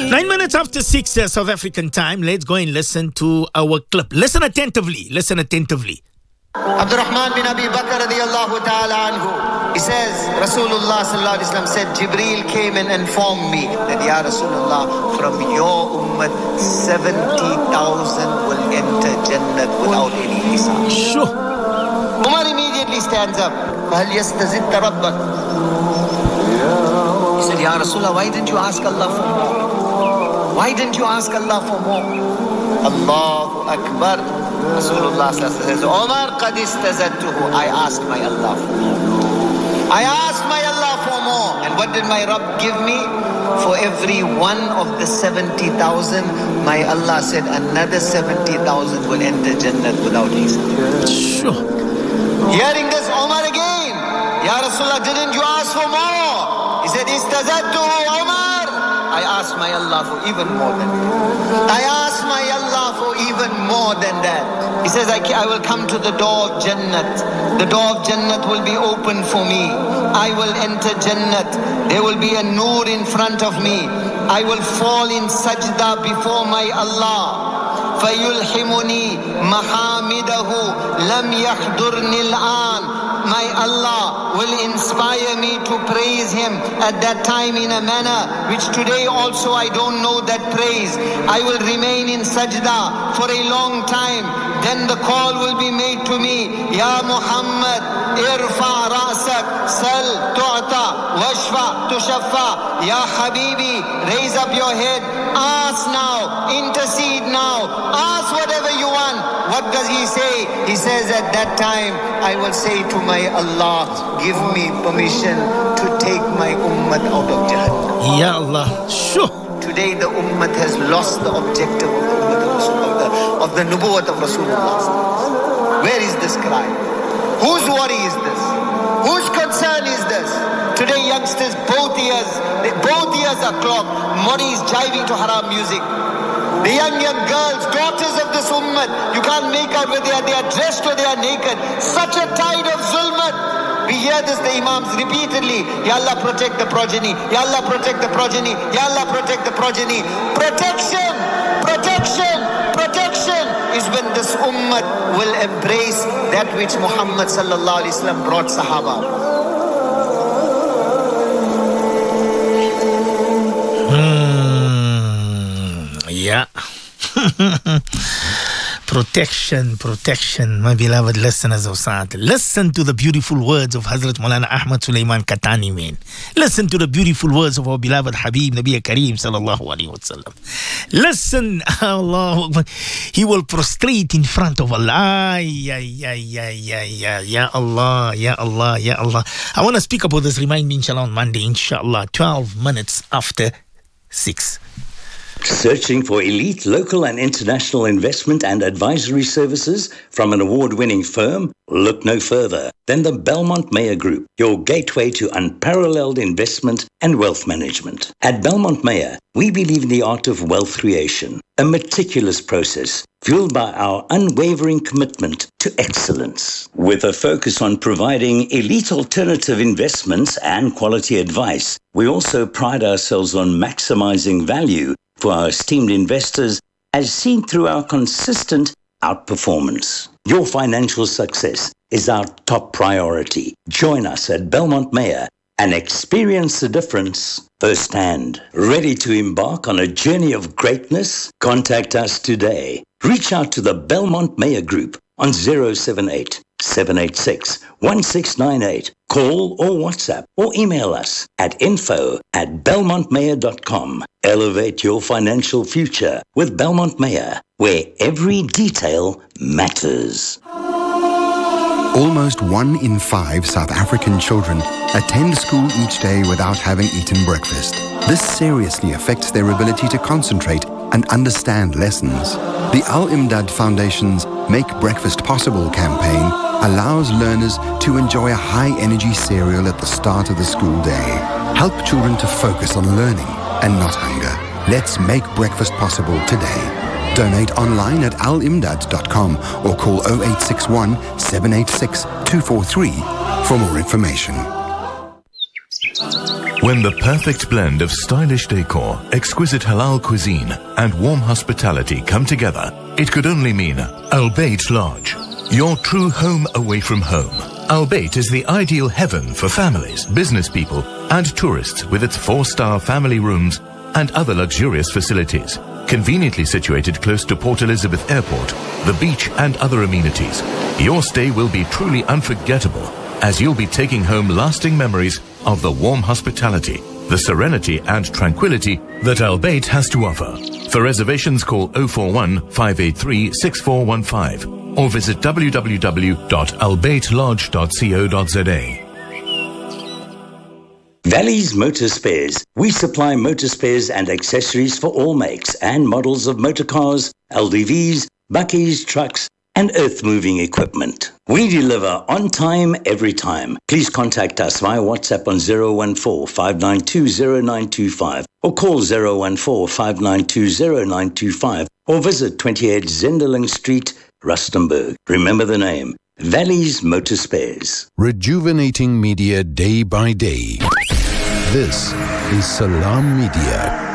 9 minutes after 6 South African time. Let's go and listen to our clip. Listen attentively. Listen attentively. Abdurrahman bin Abi Bakr radiyallahu ta'ala anhu. He says, Rasulullah sallallahu alaihi wasallam said, Jibreel came and informed me that, Ya Rasulullah, from your ummah, 70,000 will enter Jannat without any hisab. Sure. Umar immediately stands up. فَهَلْ يَسْتَزِدَّ رَبَّكَ? He said, Ya Rasulullah, why didn't you ask Allah for more? Why didn't you ask Allah for more? Allahu Akbar. Rasulullah says, Omar qad istazadtuhu. I asked my Allah for more. I asked my Allah for more. And what did my Rabb give me? For every one of the 70,000, my Allah said another 70,000 will enter Jannat without hisab. Sure. Hearing this, Omar again, Ya Rasulullah, didn't you ask for more? He said, istazadtuhu, Omar. I asked my Allah for even more than that. I asked my Allah for even more than that. He says, I will come to the door of Jannat. The door of Jannat will be open for me. I will enter Jannat. There will be a noor in front of me. I will fall in sajda before my Allah. فَيُلْحِمُنِي مَحَامِدَهُ لَمْ يَحْضُرْنِ الْآنِ. My Allah will inspire me to praise Him at that time in a manner which today also I don't know that praise. I will remain in sajda for a long time. Then the call will be made to me, Ya Muhammad, irfa ra'sak, sal tu'ta, washfa tushaffa. Ya Habibi, raise up your head, ask now, intercede now, ask whatever you want. What does he say? He says, at that time, I will say to my Allah, give me permission to take my ummah out of Jahannam. Ya Allah. Sure. Today the ummah has lost the objective of the nubuwwat of Rasulullah. Where is this cry? Whose worry is this? Whose concern is this? Today youngsters, both ears are clogged. Mori is jiving to haram music. The young girls, daughters of this ummah, you can't make out whether they are dressed or they are naked. Such a tide of zulmat. We hear this, the imams repeatedly. Ya Allah, protect the progeny. Ya Allah, protect the progeny. Ya Allah, protect the progeny. Protection, protection, protection is when this ummah will embrace that which Muhammad sallallahu alaihi wasallam brought Sahaba. Yeah. Protection, my beloved listeners of Saat. Listen to the beautiful words of Hazrat Maulana Ahmad Sulaiman Katani, man. Listen to the beautiful words of our beloved Habib Nabi Kareem sallallahu alaihi wasallam. Listen, Allah, he will prostrate in front of Allah. Ya Allah, Ya Allah, Ya Allah. I want to speak about this. Remind me, inshallah, on Monday, inshallah, 12 minutes after 6. Searching for elite local and international investment and advisory services from an award-winning firm? Look no further than the Belmont Meyer Group, your gateway to unparalleled investment and wealth management. At Belmont Meyer, we believe in the art of wealth creation, a meticulous process fueled by our unwavering commitment to excellence. With a focus on providing elite alternative investments and quality advice, we also pride ourselves on maximizing value for our esteemed investors, as seen through our consistent outperformance. Your financial success is our top priority. Join us at Belmont Meyer and experience the difference firsthand. Ready to embark on a journey of greatness? Contact us today. Reach out to the Belmont Meyer Group on 078-786-1698. Call or WhatsApp or email us at info@belmontmeyer.com. Elevate your financial future with Belmont Meyer, where every detail matters. Almost 1 in 5 South African children attend school each day without having eaten breakfast. This seriously affects their ability to concentrate and understand lessons. The Al-Imdad Foundation's Make Breakfast Possible campaign allows learners to enjoy a high-energy cereal at the start of the school day. Help children to focus on learning and not hunger. Let's make breakfast possible today. Donate online at alimdad.com or call 0861 786 243 for more information. When the perfect blend of stylish decor, exquisite halal cuisine, and warm hospitality come together, it could only mean Al Bayt Lodge, your true home away from home. Al Bayt is the ideal heaven for families, business people, and tourists with its 4-star family rooms and other luxurious facilities. Conveniently situated close to Port Elizabeth Airport, the beach, and other amenities, your stay will be truly unforgettable, as you'll be taking home lasting memories of the warm hospitality, the serenity and tranquility that Al Bayt has to offer. For reservations, call 041 583 6415 or visit www.albaytlodge.co.za. Valley's Motor Spares. We supply motor spares and accessories for all makes and models of motor cars, LDVs, bakkies, trucks, and earth-moving equipment. We deliver on time, every time. Please contact us via WhatsApp on 014-592-0925 or call 014-592-0925 or visit 28 Zenderling Street, Rustenburg. Remember the name, Valley's Motor Spares. Rejuvenating media day by day. This is Salam Media.